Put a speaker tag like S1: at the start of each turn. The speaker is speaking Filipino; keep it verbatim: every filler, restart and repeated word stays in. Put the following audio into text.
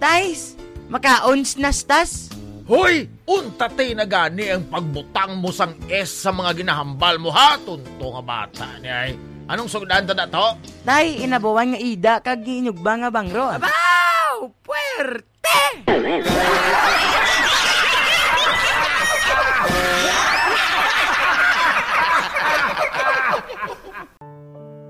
S1: Tais, makaons nastas.
S2: Hoy, untatay na gani ang pagbutang mo sang S sa mga ginahambal mo ha, tunto nga bata niya. Anong sugdan ta na to?
S1: Tay, inabawan nga ida kag giinyugba nga bangro.
S3: Abaw! Puwerte!